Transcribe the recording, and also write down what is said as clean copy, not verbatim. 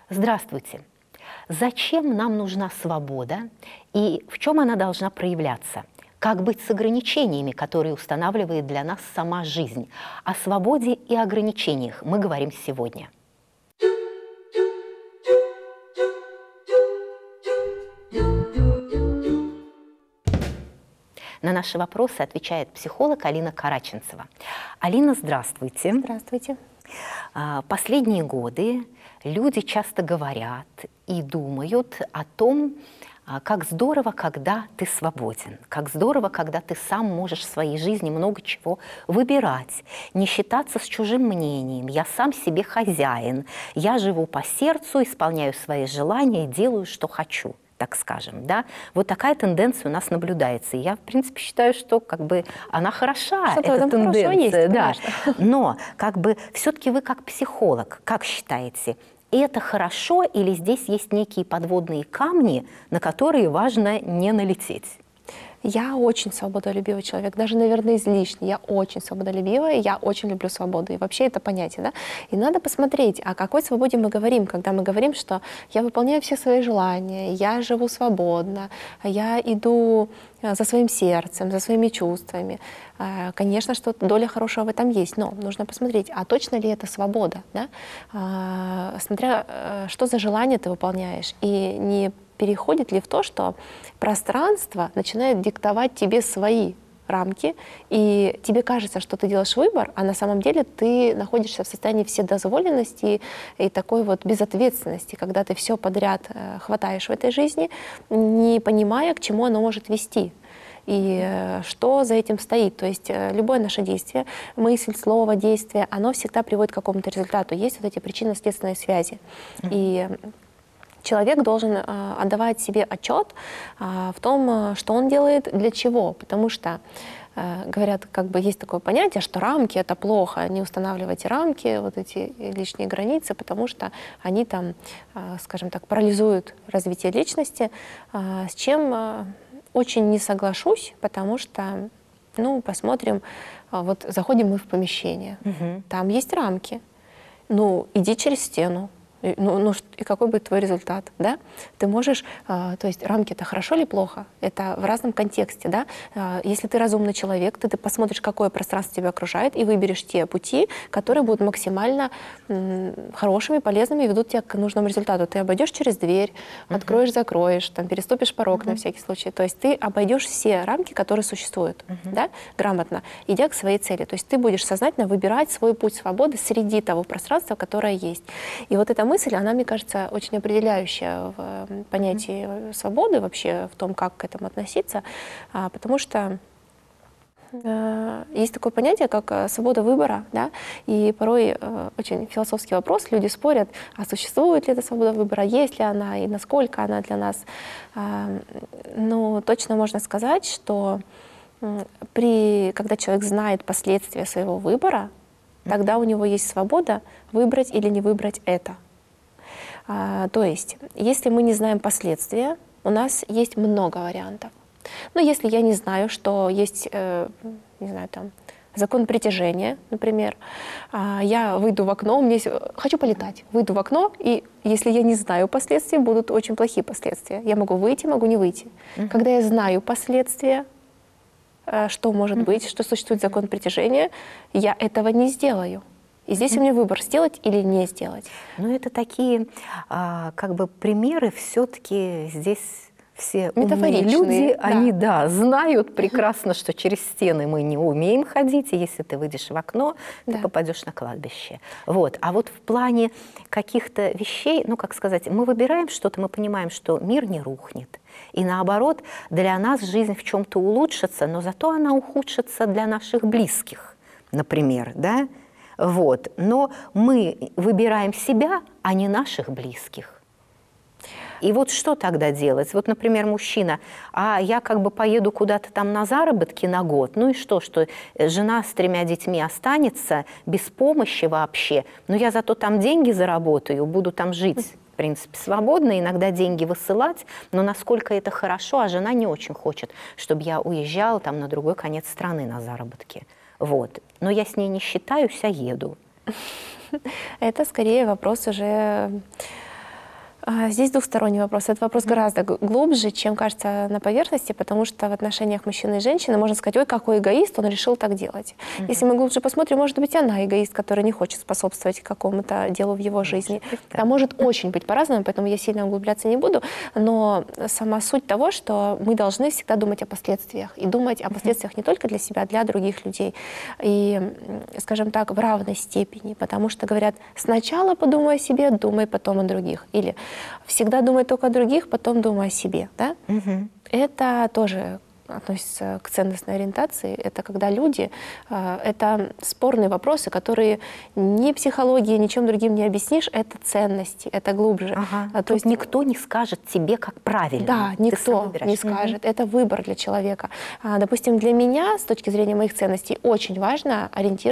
Здравствуйте. Зачем нам нужна свобода и в чем она должна проявляться? Как быть с ограничениями, которые устанавливает для нас сама жизнь? О свободе и ограничениях мы говорим сегодня. На наши вопросы отвечает психолог Алина Караченцева. Алина, здравствуйте. Здравствуйте. Последние годы люди часто говорят и думают о том, как здорово, когда ты свободен, как здорово, когда ты сам можешь в своей жизни много чего выбирать, не считаться с чужим мнением, я сам себе хозяин, я живу по сердцу, исполняю свои желания, делаю, что хочу. Так скажем, да, вот такая тенденция у нас наблюдается. И я, в принципе, считаю, что как бы она хороша, эта тенденция, есть, да. Но как бы все-таки вы как психолог, как считаете, это хорошо или здесь есть некие подводные камни, на которые важно не налететь? Я очень свободолюбивый человек, даже, наверное, излишне. Я очень свободолюбивая, я очень люблю свободу. И вообще это понятие, да? И надо посмотреть, о какой свободе мы говорим, когда мы говорим, что я выполняю все свои желания, я живу свободно, я иду за своим сердцем, за своими чувствами. Конечно, что доля хорошего в этом есть, но нужно посмотреть, а точно ли это свобода, да? Смотря, что за желание ты выполняешь, и не переходит ли в то, что пространство начинает диктовать тебе свои рамки, и тебе кажется, что ты делаешь выбор, а на самом деле ты находишься в состоянии вседозволенности и такой вот безответственности, когда ты все подряд хватаешь в этой жизни, не понимая, к чему оно может вести. И что за этим стоит. То есть любое наше действие, мысль, слово, действие, оно всегда приводит к какому-то результату. Есть вот эти причинно-следственные связи. И человек должен отдавать себе отчет в том, что он делает, для чего. Потому что, говорят, как бы есть такое понятие, что рамки — это плохо. Не устанавливайте рамки, вот эти лишние границы, потому что они там, скажем так, парализуют развитие личности, с чем очень не соглашусь, потому что, ну, посмотрим, вот заходим мы в помещение, там есть рамки, ну, иди через стену. И какой будет твой результат, да? Ты можешь, то есть рамки — это хорошо или плохо? Это в разном контексте, да? Если ты разумный человек, ты посмотришь, какое пространство тебя окружает, и выберешь те пути, которые будут максимально хорошими, полезными и ведут тебя к нужному результату. Ты обойдешь через дверь, откроешь, закроешь, там, переступишь порог на всякий случай. То есть ты обойдешь все рамки, которые существуют, да? Грамотно, идя к своей цели. То есть ты будешь сознательно выбирать свой путь свободы среди того пространства, которое есть. И вот эта мысль, она, мне кажется, очень определяющая в понятии свободы, вообще в том, как к этому относиться, потому что есть такое понятие, как свобода выбора, да, и порой очень философский вопрос, люди спорят, а существует ли эта свобода выбора, есть ли она и насколько она для нас. Но точно можно сказать, что когда человек знает последствия своего выбора, тогда у него есть свобода выбрать или не выбрать это. То есть, если мы не знаем последствия, у нас есть много вариантов. Но если я не знаю, что есть, не знаю, там, закон притяжения, например, я выйду в окно, хочу полетать, выйду в окно, и если я не знаю последствий, будут очень плохие последствия. Я могу выйти, могу не выйти. Когда я знаю последствия, что может быть, что существует закон притяжения, я этого не сделаю. И здесь у меня выбор, сделать или не сделать. Ну, это такие как бы примеры все-таки здесь все умные люди, да. Они, да, знают прекрасно, что через стены мы не умеем ходить, и если ты выйдешь в окно, ты попадешь на кладбище. Вот. А вот в плане каких-то вещей, ну, как сказать, мы выбираем что-то, мы понимаем, что мир не рухнет. И наоборот, для нас жизнь в чем-то улучшится, но зато она ухудшится для наших близких, например, да? Вот. Но мы выбираем себя, а не наших близких. И вот что тогда делать? Вот, например, мужчина, я как бы поеду куда-то там на заработки на год, ну и что жена с 3 детьми останется без помощи вообще, но я зато там деньги заработаю, буду там жить, в принципе, свободно, иногда деньги высылать, но насколько это хорошо, а жена не очень хочет, чтобы я уезжала там на другой конец страны на заработки. Вот. Но я с ней не считаюсь, а еду. Это скорее вопрос уже Здесь двухсторонний вопрос. Этот вопрос гораздо глубже, чем кажется на поверхности, потому что в отношениях мужчины и женщины можно сказать, ой, какой эгоист, он решил так делать. Если мы глубже посмотрим, может быть, она эгоист, который не хочет способствовать какому-то делу в его жизни. Да, может очень быть по-разному, поэтому я сильно углубляться не буду, но сама суть того, что мы должны всегда думать о последствиях, и думать о последствиях не только для себя, а для других людей. И, скажем так, в равной степени, потому что говорят, сначала подумай о себе, думай потом о других. Или всегда думай только о других, потом думай о себе. Да? Это тоже относится к ценностной ориентации. Это когда люди, это спорные вопросы, которые ни психологией, ничем другим не объяснишь, это ценности, это глубже. То есть никто не скажет тебе, как правильно. Да, никто не скажет. Это выбор для человека. Допустим, для меня, с точки зрения моих ценностей, очень важно ориентироваться